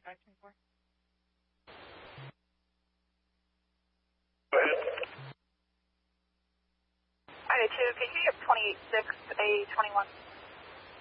2524. Go ahead. Ida 2, can you get 286A21?